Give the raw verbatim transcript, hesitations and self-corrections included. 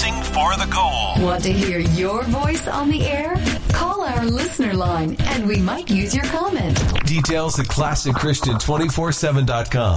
Racing for the goal. Want to hear your voice on the air? Call our listener line and we might use your comment. Details at classic christian two forty-seven dot com.